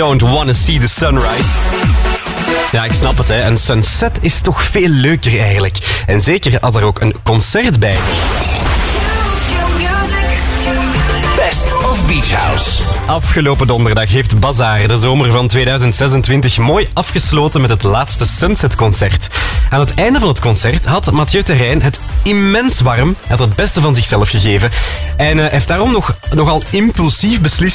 Don't Wanna See the Sunrise. Ja, ik snap het, hè. Een sunset is toch veel leuker eigenlijk. En zeker als er ook een concert bij ligt. Best of Beach House. Afgelopen donderdag heeft Bazaar de zomer van 2026 mooi afgesloten met het laatste Sunset-concert. Aan het einde van het concert had Mathieu Terrein het immens warm. Hij had het beste van zichzelf gegeven. En heeft daarom nogal impulsief beslist